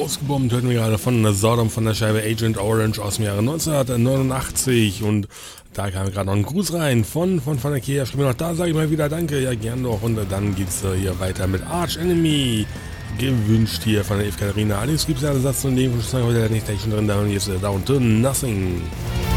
Ausgebombt hörten wir gerade von Sodom von der Scheibe Agent Orange aus dem Jahre 1989 und da kam gerade noch ein Gruß rein von der Kia. Schrieb mir noch, da sage ich mal wieder danke, ja gern doch und dann geht's hier weiter mit Arch Enemy. Gewünscht hier von der Eve Katharina. Allerdings gibt es ja einen Satz und den heute nicht schon drin, da und jetzt Down to Nothing.